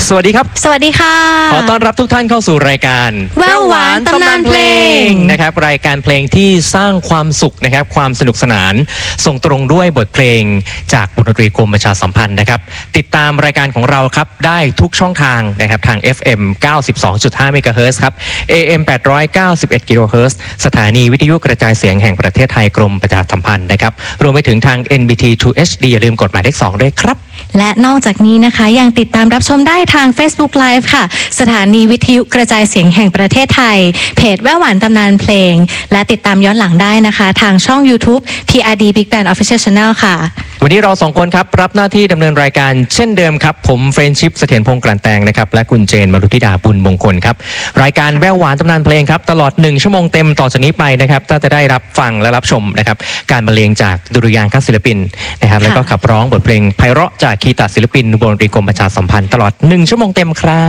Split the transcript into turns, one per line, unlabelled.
สวัสดีครับ
สวัสดีค่ะ
ขอต้อนรับทุกท่านเข้าสู่รายการ
แววหวานตำนานเพลง
นะครับรายการเพลงที่สร้างความสุขนะครับความสนุกสนานส่งตรงด้วยบทเพลงจากวงดนตรีกรมประชาสัมพันธ์นะครับติดตามรายการของเราครับได้ทุกช่องทางนะครับทาง FM 92.5 เมกะเฮิรตซ์ครับ AM 891 กิโลเฮิรตซ์สถานีวิทยุกระจายเสียงแห่งประเทศไทยกรมประชาสัมพันธ์นะครับรวมไปถึงทาง NBT 2 HD อย่าลืมกดหมายเลข 2ด้วยครับ
และนอกจากนี้นะคะยังติดตามรับชมได้ทาง Facebook Live ค่ะสถานีวิทยุกระจายเสียงแห่งประเทศไทยเพจแววหวานตำนานเพลงและติดตามย้อนหลังได้นะคะทางช่อง YouTube PRD Big Band Official Channel ค่ะ
วันนี้เราสองคนครับรับหน้าที่ดำเนินรายการเช่นเดิมครับผมเฟรนชิพเสถียรพงษ์กลั่นแตงนะครับและคุณเจนมรุธิดาบุญมงคลครับรายการแววหวานตำนานเพลงครับตลอด1ชั่วโมงเต็มต่อจากนี้ไปนะครับจะได้รับฟังและรับชมนะครับการบรรเลงจากดุริยางคศิลปินนะครับแล้วก็ขับร้องบทเพลงไพเราะจากคีตศิลปินวงดนตรีกรมประชาสัมพันธ์ตลอด1ชั่วโมงเต็มครับ